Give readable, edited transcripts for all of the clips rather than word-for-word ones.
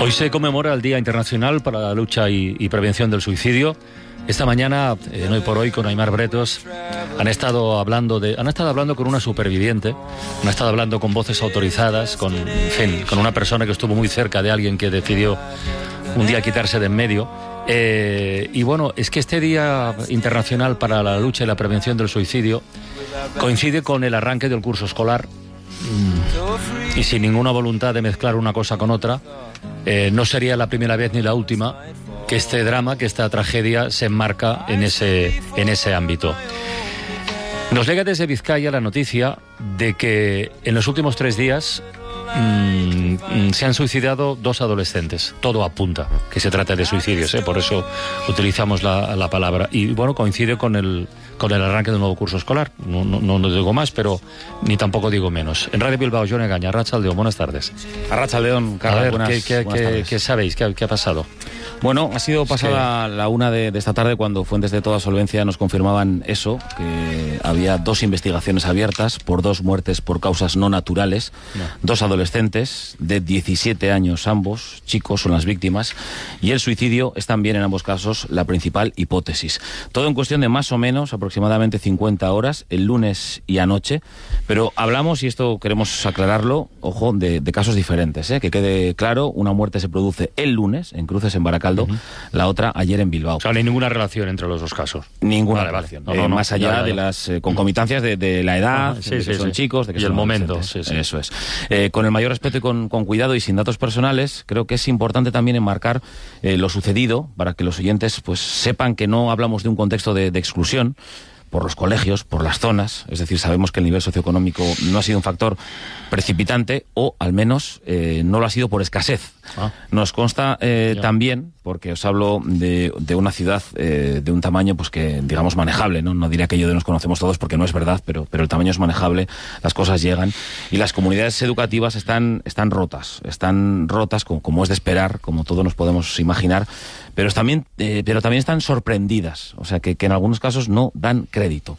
Hoy se conmemora el Día Internacional para la Lucha y Prevención del Suicidio. Esta mañana, en Hoy por Hoy, con Aimar Bretos, han estado hablando con una superviviente, han estado hablando con voces autorizadas, con una persona que estuvo muy cerca de alguien que decidió un día quitarse de en medio. Y bueno, es que este Día Internacional para la Lucha y la Prevención del Suicidio coincide con el arranque del curso escolar y sin ninguna voluntad de mezclar una cosa con otra. No sería la primera vez ni la última que este drama, que esta tragedia se enmarca en ese ámbito. Nos llega desde Vizcaya la noticia de que en los últimos 3 días se han suicidado 2 adolescentes. Todo apunta que se trata de suicidios, por eso utilizamos la palabra. Y bueno, coincide con el arranque del nuevo curso escolar. No digo más, pero ni tampoco digo menos. En Radio Bilbao, Jon Egaña, Arratsaldeon, buenas tardes. Arratsaldeon, Carlos, a ver, buenas tardes. ¿Qué sabéis? ¿Qué ha pasado? Bueno, ha sido pasada la 1 de esta tarde cuando fuentes de toda solvencia nos confirmaban eso, que había 2 investigaciones abiertas por 2 muertes por causas no naturales, 2 adolescentes de 17 años ambos, chicos, son las víctimas, y el suicidio es también en ambos casos la principal hipótesis. Todo en cuestión de más o menos aproximadamente 50 horas, el lunes y anoche, pero hablamos, y esto queremos aclararlo, ojo, de casos diferentes, que quede claro, una muerte se produce el lunes en Cruces, en Baracaldo, la otra ayer en Bilbao. O sea, no hay ninguna relación entre los 2 casos. Ninguna relación. No, más allá de las concomitancias de la edad, de que son chicos, de que y son el momento. Eso es. Con el mayor respeto y con cuidado y sin datos personales, creo que es importante también enmarcar lo sucedido para que los oyentes pues sepan que no hablamos de un contexto de exclusión por los colegios, por las zonas, es decir, sabemos que el nivel socioeconómico no ha sido un factor precipitante, o al menos no lo ha sido por escasez. Nos consta también, porque os hablo de una ciudad de un tamaño pues que, digamos, manejable, no diría que nos conocemos todos porque no es verdad, pero el tamaño es manejable, las cosas llegan, y las comunidades educativas están rotas como es de esperar, como todos nos podemos imaginar, pero también están sorprendidas, o sea que en algunos casos no dan crédito.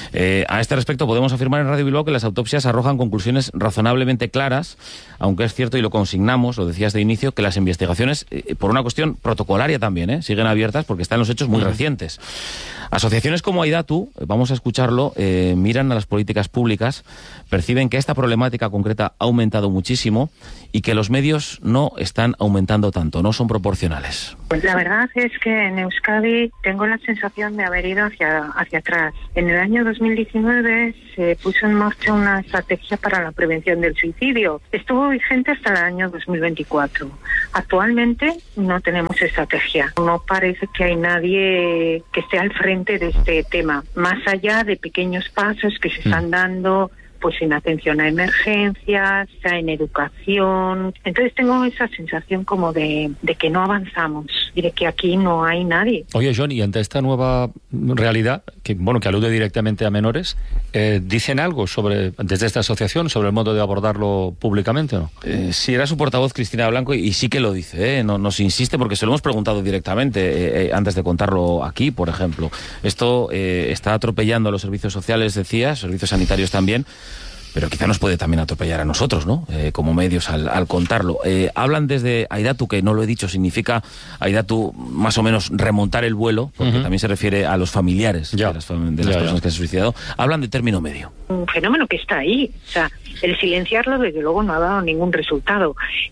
A este respecto podemos afirmar en Radio Bilbao que las autopsias arrojan conclusiones razonablemente claras, aunque es cierto, y lo consignamos, lo decías de inicio, que las investigaciones, por una cuestión protocolaria también, siguen abiertas porque están los hechos muy recientes. Asociaciones como Aidatu, vamos a escucharlo, miran a las políticas públicas, perciben que esta problemática concreta ha aumentado muchísimo y que los medios no están aumentando tanto, no son proporcionales. Pues la verdad es que en Euskadi tengo la sensación de haber ido hacia atrás. En el año 2019 se puso en marcha una estrategia para la prevención del suicidio. Estuvo vigente hasta el año 2024. Actualmente no tenemos estrategia. No parece que hay nadie que esté al frente de este tema, más allá de pequeños pasos que se están dando pues en atención a emergencias, en educación. Entonces tengo esa sensación como de que no avanzamos y de que aquí no hay nadie. Oye, Jon, y ante esta nueva realidad, que alude directamente a menores, ¿dicen algo desde esta asociación sobre el modo de abordarlo públicamente o no? Sí, era su portavoz Cristina Blanco y sí que lo dice, nos insiste porque se lo hemos preguntado directamente antes de contarlo aquí, por ejemplo. Esto está atropellando a los servicios sociales, decía, servicios sanitarios también, pero quizá nos puede también atropellar a nosotros, ¿no? Como medios al contarlo. Hablan desde Aidatu, que no lo he dicho, significa Aidatu más o menos remontar el vuelo, porque también se refiere a los familiares de las personas que se han suicidado. Hablan de término medio. Un fenómeno que está ahí. O sea, el silenciarlo desde luego no ha dado ningún resultado.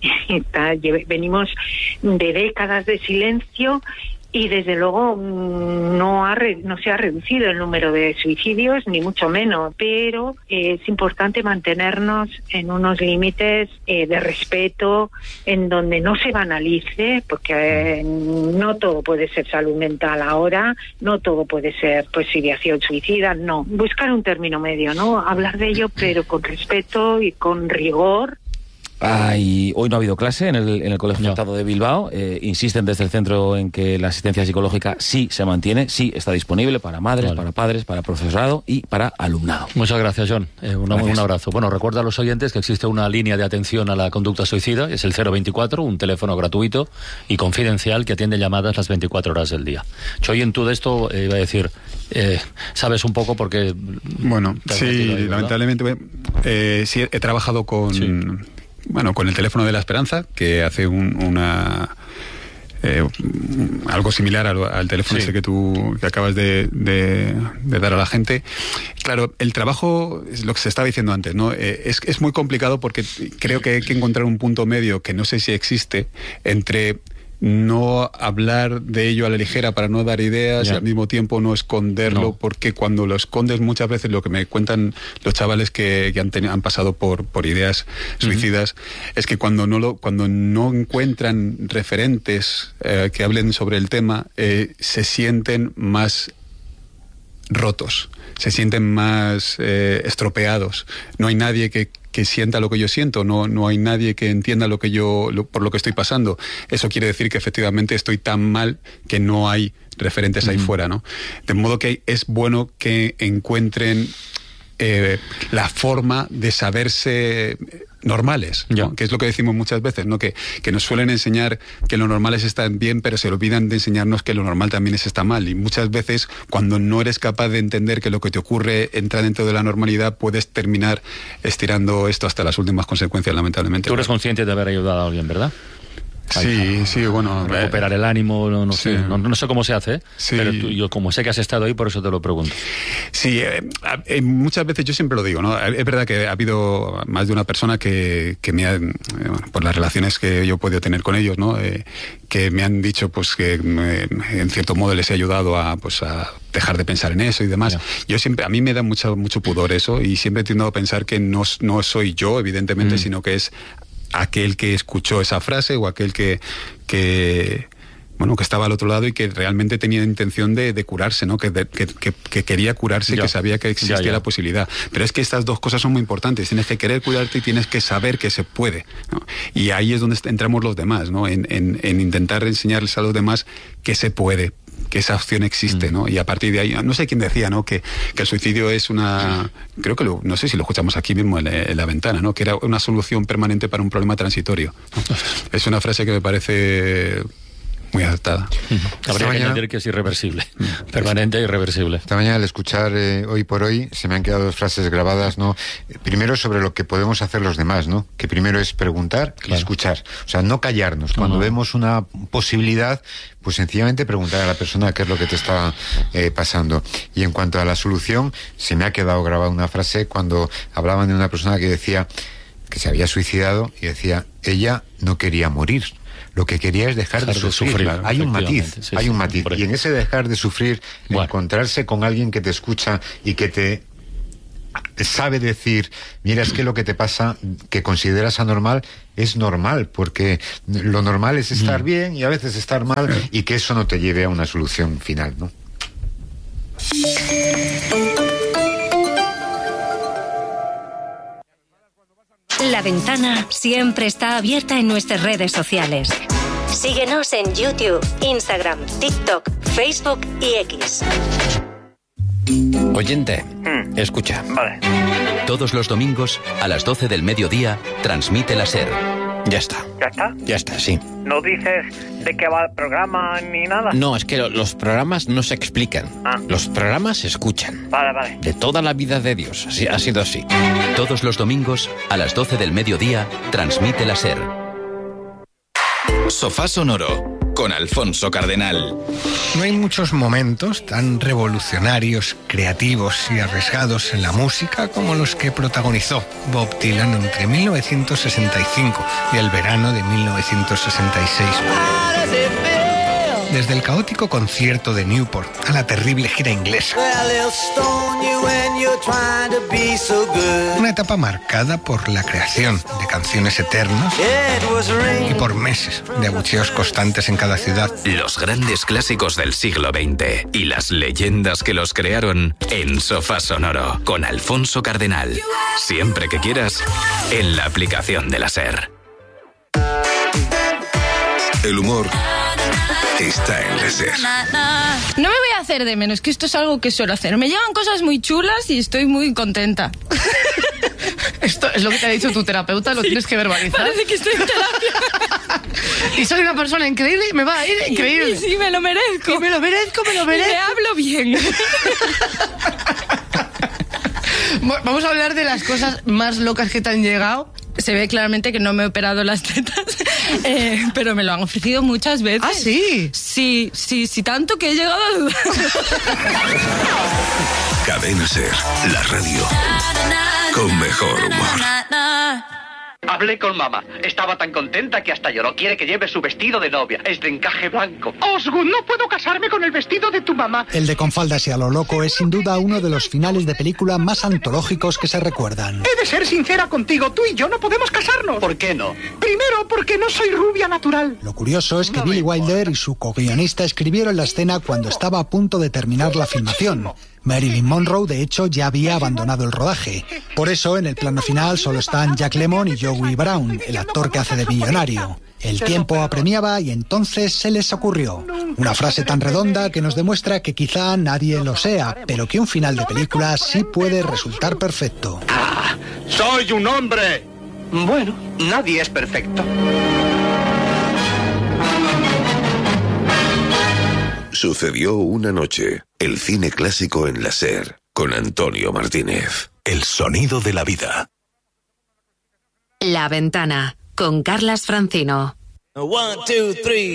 Venimos de décadas de silencio y desde luego no se ha reducido el número de suicidios, ni mucho menos, pero es importante mantenernos en unos límites de respeto, en donde no se banalice, porque no todo puede ser salud mental ahora, no todo puede ser pues ideación suicida, no. Buscar un término medio, ¿no? Hablar de ello, pero con respeto y con rigor. Hoy no ha habido clase en el Colegio Estado de Bilbao. Insisten desde el centro en que la asistencia psicológica sí se mantiene, sí está disponible para madres, para padres, para profesorado y para alumnado. Muchas gracias, Jon. Un abrazo. Bueno, recuerda a los oyentes que existe una línea de atención a la conducta suicida, es el 024, un teléfono gratuito y confidencial que atiende llamadas las 24 horas del día. Choyen, tú de esto iba a decir, sabes un poco porque... Bueno, sí, lamentablemente sí, he trabajado con... Sí. con el teléfono de la esperanza, que hace algo similar al teléfono ese que acabas de dar a la gente. Claro, el trabajo es lo que se estaba diciendo antes, ¿no? Es muy complicado porque creo que hay que encontrar un punto medio que no sé si existe entre no hablar de ello a la ligera para no dar ideas y al mismo tiempo no esconderlo, porque cuando lo escondes muchas veces, lo que me cuentan los chavales que han pasado por ideas suicidas, es que cuando no encuentran referentes que hablen sobre el tema, se sienten más rotos, se sienten más estropeados. No hay nadie que sienta lo que yo siento, no hay nadie que entienda por lo que estoy pasando. Eso quiere decir que efectivamente estoy tan mal que no hay referentes ahí fuera, ¿no? De modo que es bueno que encuentren la forma de saberse normales, ¿no? Que es lo que decimos muchas veces, ¿no? Que nos suelen enseñar que lo normales está bien, pero se olvidan de enseñarnos que lo normal también está mal. Y muchas veces, cuando no eres capaz de entender que lo que te ocurre entra dentro de la normalidad, puedes terminar estirando esto hasta las últimas consecuencias, lamentablemente. Tú eres consciente de haber ayudado a alguien, ¿verdad? Sí, bueno... Recuperar el ánimo, no sé cómo se hace, pero yo como sé que has estado ahí, por eso te lo pregunto. Sí, muchas veces yo siempre lo digo, ¿no? Es verdad que ha habido más de una persona que me ha, por las relaciones que yo he podido tener con ellos, ¿no? Que me han dicho pues que en cierto modo les he ayudado a dejar de pensar en eso y demás. Yo siempre, a mí me da mucho pudor eso, y siempre tiendo a pensar que no soy yo, evidentemente, sino que es aquel que escuchó esa frase o aquel que estaba al otro lado y que realmente tenía intención de curarse, ¿no? Que quería curarse y que sabía que existía la posibilidad. Pero es que estas dos cosas son muy importantes. Tienes que querer curarte y tienes que saber que se puede, ¿no? Y ahí es donde entramos los demás, ¿no? En intentar enseñarles a los demás que se puede, que esa opción existe, ¿no? Y a partir de ahí, no sé quién decía, ¿no? Que el suicidio es creo que no sé si lo escuchamos aquí mismo en la ventana, ¿no? Que era una solución permanente para un problema transitorio, ¿no? Es una frase que me parece muy adaptada. Habría que añadir que es irreversible, permanente e irreversible. Esta mañana, al escuchar Hoy por Hoy, se me han quedado dos frases grabadas, ¿no? Primero, sobre lo que podemos hacer los demás, ¿no? Que primero es preguntar y escuchar. O sea, no callarnos. Cuando vemos una posibilidad, pues sencillamente preguntar a la persona qué es lo que te está pasando. Y en cuanto a la solución, se me ha quedado grabada una frase cuando hablaban de una persona que decía que se había suicidado y decía, ella no quería morir. Lo que quería es dejar de sufrir. Claro, hay un matiz, hay un matiz. Y en ese dejar de sufrir, encontrarse con alguien que te escucha y que te sabe decir, mira, es que lo que te pasa, que consideras anormal, es normal, porque lo normal es estar bien y a veces estar mal, y que eso no te lleve a una solución final, ¿no? La ventana siempre está abierta en nuestras redes sociales. Síguenos en YouTube, Instagram, TikTok, Facebook y X. Oyente, escucha. Vale. Todos los domingos, a las 12 del mediodía, transmite la SER. Ya está. ¿Ya está? Ya está, sí. ¿No dices de qué va el programa ni nada? No, es que los programas no se explican. Los programas se escuchan. Vale. De toda la vida de Dios. Así, ha sido así. Todos los domingos, a las 12 del mediodía, transmite la SER. Sofá Sonoro, con Alfonso Cardenal. No hay muchos momentos tan revolucionarios, creativos y arriesgados en la música como los que protagonizó Bob Dylan entre 1965 y el verano de 1966. Desde el caótico concierto de Newport a la terrible gira inglesa. Una etapa marcada por la creación de canciones eternas y por meses de abucheos constantes en cada ciudad. Los grandes clásicos del siglo XX y las leyendas que los crearon en Sofá Sonoro con Alfonso Cardenal. Siempre que quieras, en la aplicación de la SER. El humor está en la SER. No me voy a hacer de menos, que esto es algo que suelo hacer. Me llegan cosas muy chulas y estoy muy contenta. Esto es lo que te ha dicho tu terapeuta, lo tienes que verbalizar. Parece que estoy en terapia. Y soy una persona increíble y me va a ir increíble. Sí, me lo merezco. Y me lo merezco. Y me hablo bien. Vamos a hablar de las cosas más locas que te han llegado. Se ve claramente que no me he operado las tetas, pero me lo han ofrecido muchas veces. ¿Ah, sí? Sí, tanto que he llegado a dudar. Cadena SER, la radio con mejor humor. Hablé con mamá. Estaba tan contenta que hasta lloró. Quiere que lleve su vestido de novia. Es de encaje blanco. Osgood, no puedo casarme con el vestido de tu mamá. El de Con faldas y a lo loco es sin duda uno de los finales de película más antológicos que se recuerdan. He de ser sincera contigo. Tú y yo no podemos casarnos. ¿Por qué no? Primero, porque no soy rubia natural. Lo curioso es que Billy Wilder y su co-guionista escribieron la escena cuando estaba a punto de terminar la filmación. Marilyn Monroe, de hecho, ya había abandonado el rodaje. Por eso, en el plano final solo están Jack Lemmon y Joey Brown, el actor que hace de millonario. El tiempo apremiaba y entonces se les ocurrió. Una frase tan redonda que nos demuestra que quizá nadie lo sea, pero que un final de película sí puede resultar perfecto. ¡Soy un hombre! Bueno, nadie es perfecto. Sucedió una noche. El cine clásico en la SER, con Antonio Martínez. El sonido de la vida. La Ventana, con Carlas Francino. 1, 2, 3.